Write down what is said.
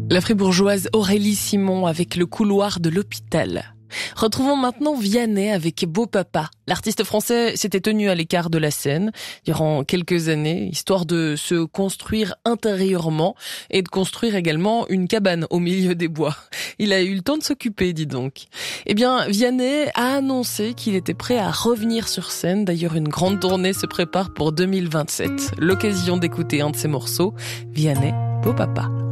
La fribourgeoise Aurélie Simon avec Le couloir de l'hôpital. Retrouvons maintenant Vianney avec Beau Papa. L'artiste français s'était tenu à l'écart de la scène durant quelques années, histoire de se construire intérieurement et de construire également une cabane au milieu des bois. Il a eu le temps de s'occuper, dis donc. Eh bien, Vianney a annoncé qu'il était prêt à revenir sur scène. D'ailleurs, une grande tournée se prépare pour 2027. L'occasion d'écouter un de ses morceaux, Vianney, Beau Papa.